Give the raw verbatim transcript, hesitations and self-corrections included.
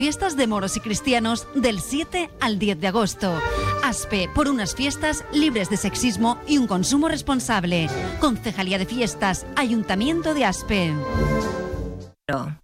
Fiestas de moros y cristianos del siete al diez de agosto. ASPE, por unas fiestas libres de sexismo y un consumo responsable. Concejalía de Fiestas, Ayuntamiento de ASPE.